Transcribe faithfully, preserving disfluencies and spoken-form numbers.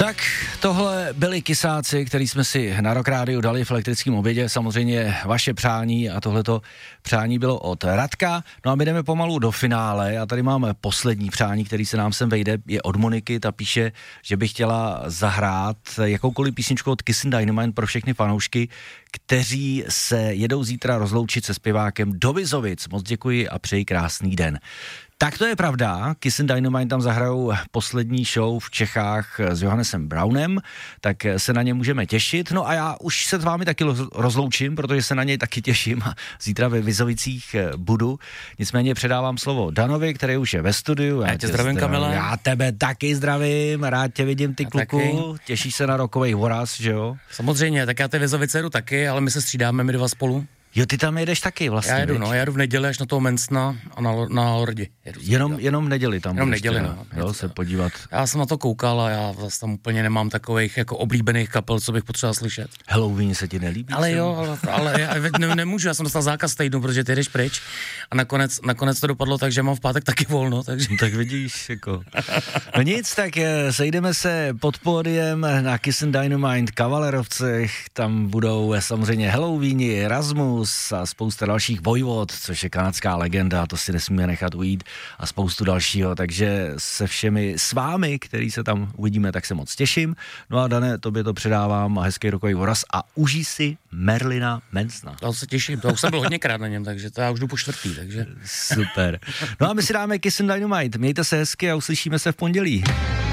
Tak tohle byli kysáci, který jsme si na Rock Rádiu dali v elektrickém obědě, samozřejmě vaše přání a tohleto přání bylo od Radka. No a my jdeme pomalu do finále a tady máme poslední přání, který se nám sem vejde, je od Moniky, ta píše, že by chtěla zahrát jakoukoliv písničku od Kiss and Dynamite pro všechny fanoušky, kteří se jedou zítra rozloučit se zpěvákem do Vizovic. Moc děkuji a přeji krásný den. Tak to je pravda, Kiss and Dynamite tam zahrajou poslední show v Čechách s Johannesem Brownem, tak se na ně můžeme těšit. No a já už se s vámi taky rozloučím, protože se na něj taky těším a zítra ve Vizovicích budu. Nicméně předávám slovo Danovi, který už je ve studiu. Já, já tě zdravím, Kamile. Já tebe taky zdravím, rád tě vidím, ty kluku. Těšíš se na rockovej voraz, že jo? Samozřejmě, tak já ty Vizovice jdu taky, ale my se střídáme, my dva spolu. Jo, ty tam jedeš taky vlastně. Já jedu, no, já jedu v neděli až na toho Mencna a na, na Lordi. Jenom, jenom v neděli tam. Jenom v neděli, no. Jo, se podívat. Já jsem na to koukal a já vlastně tam úplně nemám takových jako oblíbených kapel, co bych potřeboval slyšet. Halloween se ti nelíbí? Ale jsem? jo, ale, ale já ne, nemůžu, já jsem dostal zákaz týdnu, protože ty jdeš pryč a nakonec, nakonec to dopadlo tak, že mám v pátek taky volno, takže... No, tak vidíš, jako... No nic, tak sejdeme se pod pódiem na Kiss and Dynamite Kavalerovcech, tam budou samozřejmě Halloweeni, Erasmus a spousta dalších, Vojvod, což je kanadská legenda, to si nesmíme nechat ujít a spoustu dalšího, takže se všemi s vámi, který se tam uvidíme, tak se moc těším. No a Dane, tobě to předávám a hezký rokový voraz a užij si Merlina Mencna. To se těším, to už jsem byl hodněkrát na něm, takže to já už jdu po čtvrtý, takže... Super. No a my si dáme Kiss and Dynamite, mějte se hezky a uslyšíme se v pondělí.